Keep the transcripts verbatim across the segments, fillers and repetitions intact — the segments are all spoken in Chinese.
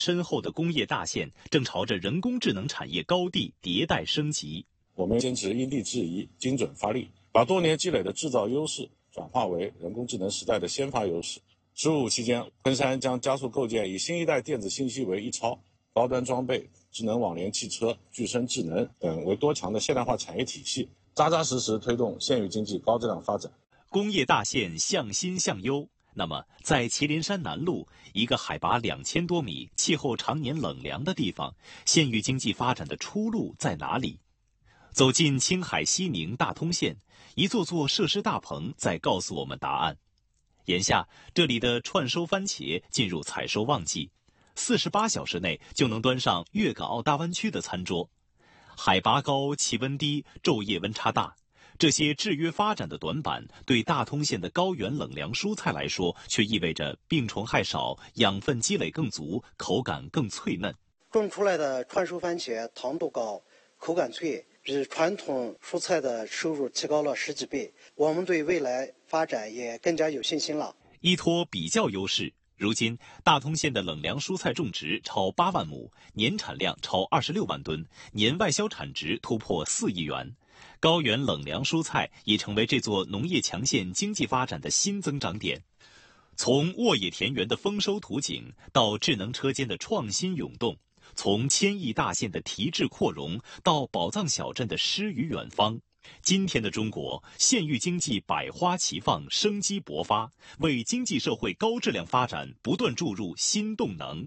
深厚的工业大县正朝着人工智能产业高地迭代升级。 我们坚持因地制宜、精准发力，把多年积累的制造优势转化为人工智能时代的先发优势。“十五”期间，昆山将加速构建以新一代电子信息为一超、高端装备、智能网联汽车、具身智能等为多强的现代化产业体系，扎扎实实推动县域经济高质量发展。 工业大县向新向优。那么，在祁连山南麓一个海拔两千多米、气候常年冷凉的地方，县域经济发展的出路在哪里？走进青海西宁大通县，一座座设施大棚在告诉我们答案。眼下，这里的串收番茄进入采收旺季，四十八小时内就能端上粤港澳大湾区的餐桌。海拔高、气温低、昼夜温差大，这些制约发展的短板，对大通县的高原冷凉蔬菜来说，却意味着病虫害少、养分积累更足、口感更脆嫩。 种出来的串收番茄糖度高、口感脆，比传统蔬菜的收入提高了十几倍。我们对未来发展也更加有信心了。 依托比较优势，如今大通县的冷凉蔬菜种植超八万亩，年产量超二十六万吨，年外销产值突破四亿元。高原冷凉蔬菜已成为这座农业强县经济发展的新增长点。从沃野田园的丰收图景到智能车间的创新涌动，从千亿大县的提质扩容到宝藏小镇的诗与远方，今天的中国县域经济百花齐放，生机勃发，为经济社会高质量发展不断注入新动能。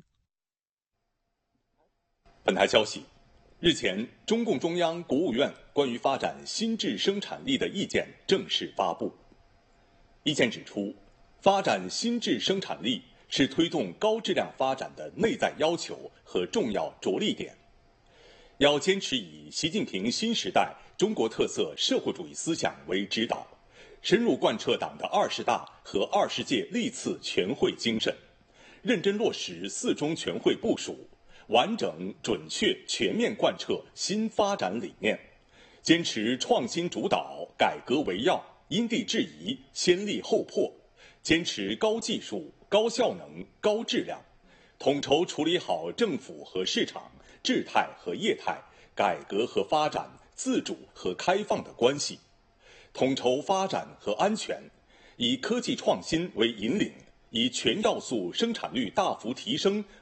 本台消息，日前，中共中央、国务院关于发展新质生产力的意见正式发布。意见指出，发展新质生产力是推动高质量发展的内在要求和重要着力点。要坚持以习近平新时代中国特色社会主义思想为指导，深入贯彻党的二十大和二十届历次全会精神，认真落实四中全会部署，完整、准确、全面贯彻新发展理念，坚持创新主导、改革为要、因地制宜、先立后破，坚持高技术、高效能、高质量，统筹处理好政府和市场、质态和业态、改革和发展、自主和开放的关系，统筹发展和安全，以科技创新为引领，以全要素生产率大幅提升